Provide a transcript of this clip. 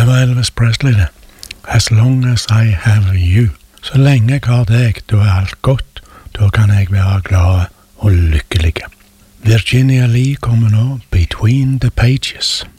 var Elvis Presley det. As long as I have you. Så lenge jeg har deg, da alt godt. Da kan jeg være glad og lykkelig. Virginia Lee kommer nå, Between the Pages.